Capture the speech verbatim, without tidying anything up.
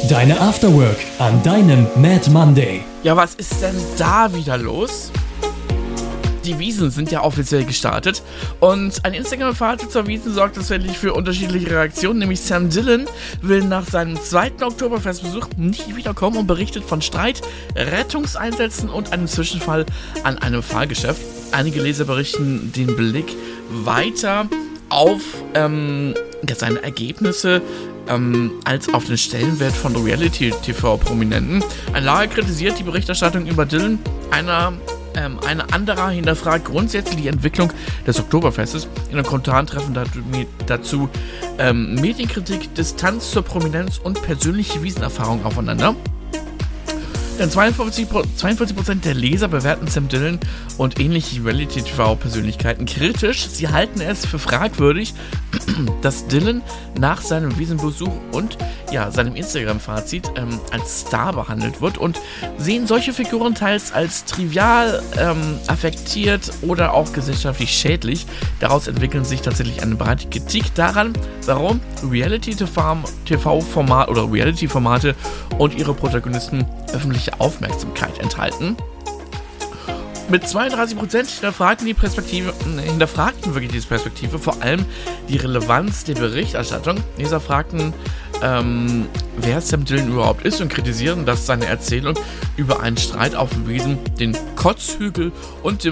Deine Afterwork an deinem Mad Monday. Ja, was ist denn da wieder los? Die Wiesn sind ja offiziell gestartet und ein Instagram-Fazit zur Wiesn sorgt tatsächlich für unterschiedliche Reaktionen, nämlich Sam Dillon will nach seinem zweiten Oktoberfestbesuch nicht wiederkommen und berichtet von Streit, Rettungseinsätzen und einem Zwischenfall an einem Fahrgeschäft. Einige Leser berichten den Blick weiter auf ähm, seine Ergebnisse ähm, als auf den Stellenwert von Reality-T V-Prominenten. Ein Lager kritisiert die Berichterstattung über Dillon, einer Ähm, eine andere hinterfragt grundsätzlich die Entwicklung des Oktoberfestes. In einem Kommentar treffen dazu ähm, Medienkritik, Distanz zur Prominenz und persönliche Wiesenerfahrung aufeinander. Denn zweiundvierzig Prozent der Leser bewerten Sam Dillon und ähnliche Reality-T V-Persönlichkeiten kritisch. Sie halten es für fragwürdig, dass Dillon nach seinem Wiesenbesuch und ja, seinem Instagram-Fazit ähm, als Star behandelt wird und sehen solche Figuren teils als trivial, ähm, affektiert oder auch gesellschaftlich schädlich. Daraus entwickeln sich tatsächlich eine breite Kritik daran, warum Reality-T V-Format oder Reality-Formate und ihre Protagonisten öffentliche Aufmerksamkeit enthalten. Mit zweiunddreißig Prozent hinterfragten die Perspektive, hinterfragten wirklich diese Perspektive, vor allem die Relevanz der Berichterstattung. Leser fragten, ähm, wer Sam Dillon überhaupt ist und kritisieren, dass seine Erzählung über einen Streit auf dem Wiesn, den Kotzhügel und den